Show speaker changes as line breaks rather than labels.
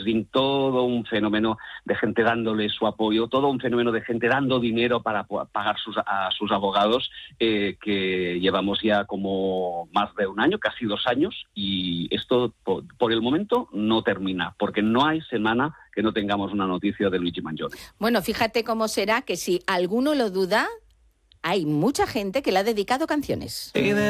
fin, todo un fenómeno de gente dándole su apoyo, todo un fenómeno de gente dando dinero para pagar a sus abogados, que llevamos ya como más de un año, casi 2 años, y esto por el momento no termina, porque no hay semana que no tengamos una noticia de Luigi Mangione.
Bueno, fíjate cómo será que si alguno lo duda, hay mucha gente que le ha dedicado canciones.